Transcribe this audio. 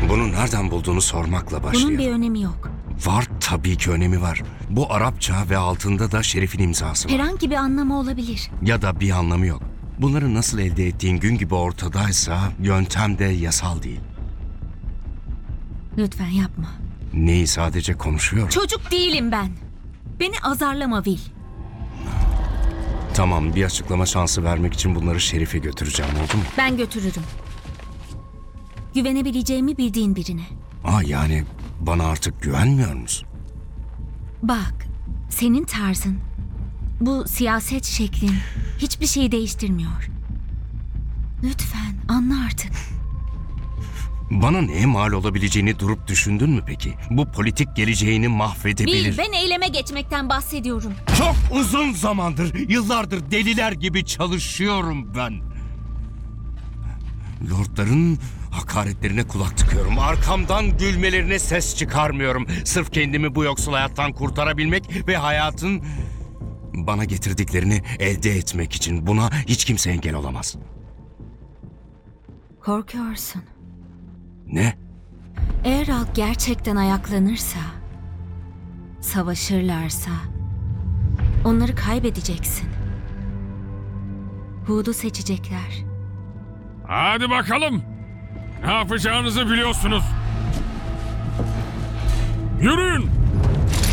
Bunu nereden bulduğunu sormakla başlayalım. Bunun bir önemi yok. Var, tabii ki önemi var. Bu Arapça ve altında da Şerif'in imzası var. Herhangi bir anlamı olabilir. Ya da bir anlamı yok. Bunları nasıl elde ettiğin gün gibi ortadaysa yöntem de yasal değil. Lütfen yapma. Neyi, sadece konuşuyorum. Çocuk değilim ben. Beni azarlama Will. Tamam, bir açıklama şansı vermek için bunları Şerif'e götüreceğim, oldu mu? Ben götürürüm. Güvenebileceğimi bildiğin birine. Yani bana artık güvenmiyor musun? Bak, senin tarzın, bu siyaset şeklin hiçbir şeyi değiştirmiyor. Lütfen anla artık. Bana neye mal olabileceğini durup düşündün mü peki? Bu politik geleceğini mahvedebilir. Bil, ben eyleme geçmekten bahsediyorum. Çok uzun zamandır, yıllardır deliler gibi çalışıyorum ben. Lordların hakaretlerine kulak tıkıyorum. Arkamdan gülmelerine ses çıkarmıyorum. Sırf kendimi bu yoksul hayattan kurtarabilmek ve hayatın bana getirdiklerini elde etmek için. Buna hiç kimse engel olamaz. Korkuyorsun. Ne? Eğer halk gerçekten ayaklanırsa, savaşırlarsa, onları kaybedeceksin. Hud'u seçecekler. Hadi bakalım. Ne yapacağınızı biliyorsunuz. Yürüyün.